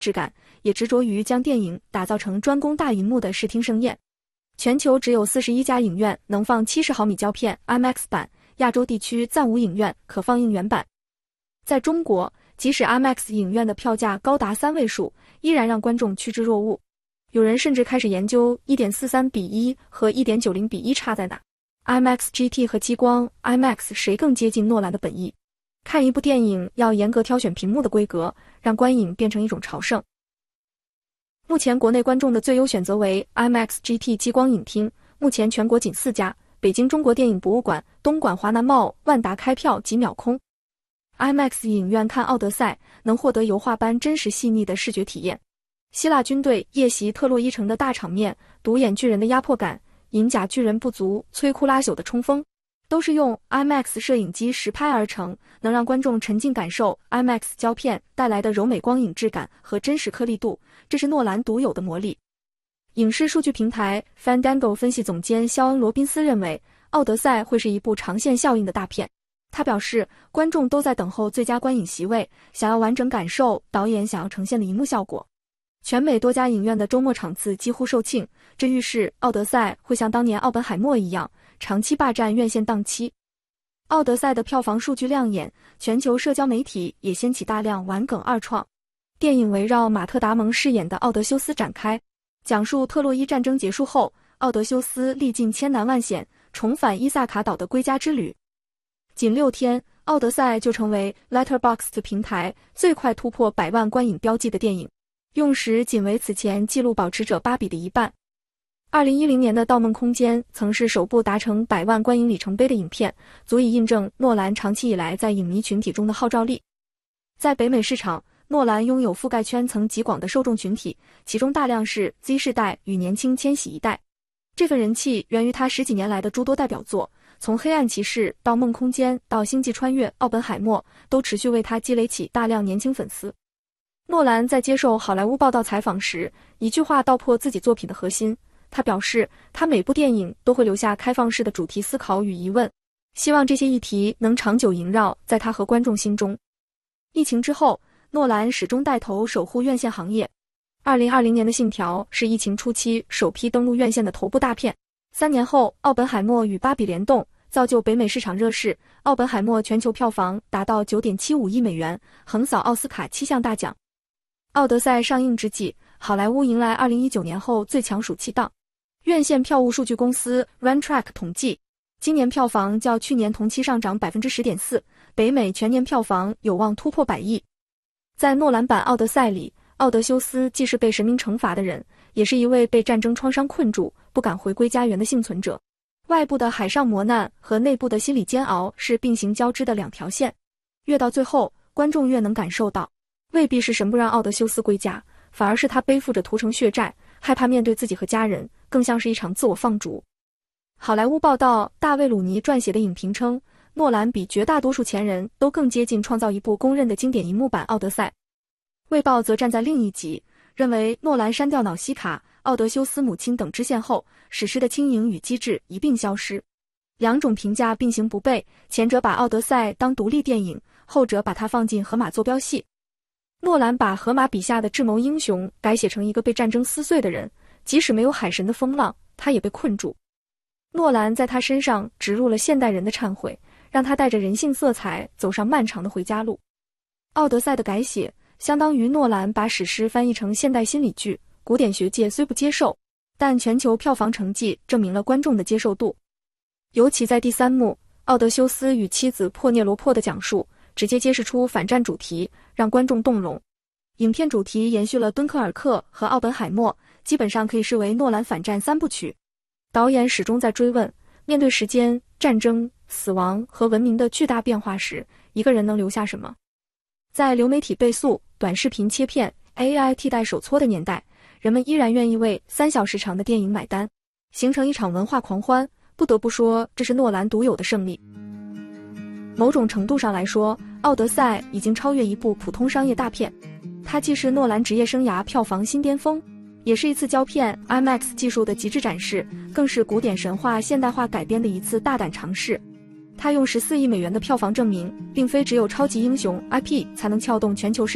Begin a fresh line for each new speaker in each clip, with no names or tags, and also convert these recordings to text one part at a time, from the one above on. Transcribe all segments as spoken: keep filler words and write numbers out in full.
质感，也执着于将电影打造成专攻大银幕的视听盛宴。全球只有四十一家影院能放七十毫米胶片 IMAX 版，亚洲地区暂无影院可放映原版。在中国，即使 IMAX 影院的票价高达三位数，依然让观众趋之若鹜。有人甚至开始研究 一点四三比一 和 一点九零比一 差在哪。IMAX G T 和激光 IMAX 谁更接近诺兰的本意？看一部电影要严格挑选屏幕的规格，让观影变成一种朝圣。目前国内观众的最优选择为 IMAX G T 激光影厅，目前全国仅四家，北京中国电影博物馆、东莞华南茂、万达开票即秒空。IMAX 影院看奥德赛能获得油画般真实细腻的视觉体验，希腊军队夜袭特洛伊城的大场面，独眼巨人的压迫感，银甲巨人不足，摧枯拉朽的冲锋，都是用 IMAX 摄影机实拍而成，能让观众沉浸感受 IMAX 胶片带来的柔美光影质感和真实颗粒度，这是诺兰独有的魔力。影视数据平台 Fandango 分析总监肖恩·罗宾斯认为，奥德赛会是一部长线效应的大片。他表示，观众都在等候最佳观影席位，想要完整感受导演想要呈现的荧幕效果。全美多家影院的周末场次几乎售罄，这预示奥德赛会像当年奥本海默一样，长期霸占院线档期。奥德赛的票房数据亮眼，全球社交媒体也掀起大量玩梗二创。电影围绕马特·达蒙饰演的奥德修斯展开，讲述特洛伊战争结束后，奥德修斯历尽千难万险，重返伊萨卡岛的归家之旅。仅六天，奥德赛就成为 Letterboxd 平台最快突破百万观影标记的电影，用时仅为此前纪录保持者芭比的一半。二零一零年的《盗梦空间》曾是首部达成百万观影里程碑的影片，足以印证诺兰长期以来在影迷群体中的号召力。在北美市场，诺兰拥有覆盖圈层极广的受众群体，其中大量是 Z 世代与年轻千禧一代。这份人气源于他十几年来的诸多代表作，从黑暗骑士到梦空间到星际穿越、奥本海默，都持续为他积累起大量年轻粉丝。诺兰在接受好莱坞报道采访时，一句话道破自己作品的核心。他表示，他每部电影都会留下开放式的主题思考与疑问，希望这些议题能长久萦绕在他和观众心中。疫情之后，诺兰始终带头守护院线行业。二零二零年的《信条》是疫情初期首批登陆院线的头部大片。三年后，奥本海默与芭比联动，造就北美市场热势。奥本海默全球票房达到 九点七五亿美元，横扫奥斯卡七项大奖。奥德赛上映之际，好莱坞迎来二零一九年后最强暑期档。院线票务数据公司 Runtrack 统计，今年票房较去年同期上涨 百分之十点四， 北美全年票房有望突破百亿。在诺兰版奥德赛里，奥德修斯既是被神明惩罚的人，也是一位被战争创伤困住、不敢回归家园的幸存者。外部的海上磨难和内部的心理煎熬是并行交织的两条线，越到最后，观众越能感受到，未必是神不让奥德修斯归家，反而是他背负着屠城血债，害怕面对自己和家人，更像是一场自我放逐。好莱坞报道大卫·鲁尼撰写的影评称，诺兰比绝大多数前人都更接近创造一部公认的经典银幕版奥德赛。卫报则站在另一极，认为诺兰删掉瑙西卡、奥德修斯母亲等支线后，史诗的轻盈与机智一并消失。两种评价并行不悖，前者把奥德赛当独立电影，后者把它放进荷马坐标系。诺兰把荷马笔下的智谋英雄改写成一个被战争撕碎的人，即使没有海神的风浪，他也被困住。诺兰在他身上植入了现代人的忏悔，让他带着人性色彩走上漫长的回家路。奥德赛的改写相当于诺兰把史诗翻译成现代心理剧，古典学界虽不接受，但全球票房成绩证明了观众的接受度。尤其在第三幕，奥德修斯与妻子珀涅罗珀的讲述，直接揭示出反战主题，让观众动容。影片主题延续了敦刻尔克和奥本海默，基本上可以视为诺兰反战三部曲。导演始终在追问，面对时间、战争、死亡和文明的巨大变化时，一个人能留下什么？在流媒体倍速、短视频切片、A I 替代手搓的年代，人们依然愿意为三小时长的电影买单，形成一场文化狂欢。不得不说，这是诺兰独有的胜利。某种程度上来说，奥德赛已经超越一部普通商业大片，它既是诺兰职业生涯票房新巅峰，也是一次胶片 IMAX 技术的极致展示，更是古典神话现代化改编的一次大胆尝试。他用十四亿美元的票房证明，并非只有超级英雄 I P 才能撬动全球市场，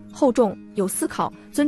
厚重，有思考，尊